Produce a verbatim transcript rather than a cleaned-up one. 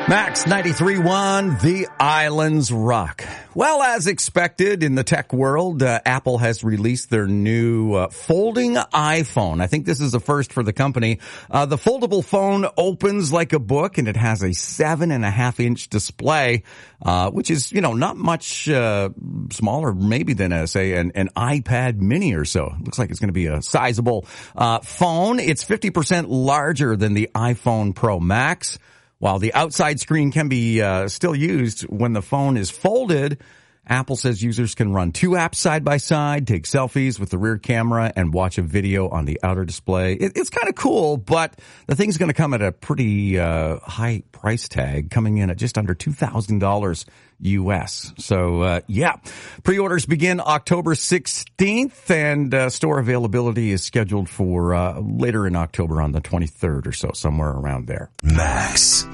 Max ninety-three point one, The Islands Rock. Well, as expected in the tech world, uh, Apple has released their new uh, folding iPhone. I think this is a first for the company. Uh, the foldable phone opens like a book, and it has a seven and a half inch display, uh, which is, you know, not much uh, smaller maybe than, a, say, an, an iPad mini or so. It looks like it's going to be a sizable uh, phone. It's fifty percent larger than the iPhone Pro Max. While the outside screen can be uh, still used when the phone is folded, Apple says users can run two apps side by side, take selfies with the rear camera, and watch a video on the outer display. It, it's kind of cool, but the thing's going to come at a pretty uh, high price tag, coming in at just under two thousand dollars U S. So, uh, yeah, pre-orders begin October sixteenth, and uh, store availability is scheduled for uh, later in October on the twenty-third or so, somewhere around there. Max.